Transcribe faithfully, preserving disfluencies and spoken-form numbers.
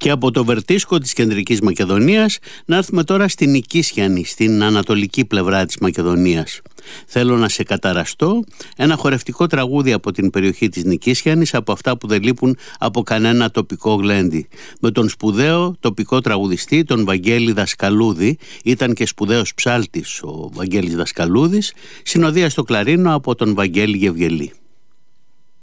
Και από το Βερτίσκο της Κεντρικής Μακεδονίας να έρθουμε τώρα στην Νικίσιανη, στην ανατολική πλευρά της Μακεδονίας. Θέλω να σε καταραστώ, ένα χορευτικό τραγούδι από την περιοχή της Νικίσιανης, από αυτά που δεν λείπουν από κανένα τοπικό γλέντι. Με τον σπουδαίο τοπικό τραγουδιστή, τον Βαγγέλη Δασκαλούδη, ήταν και σπουδαίος ψάλτης ο Βαγγέλης Δασκαλούδης, συνοδεία στο κλαρίνο από τον Βαγγέλη Γευγελή.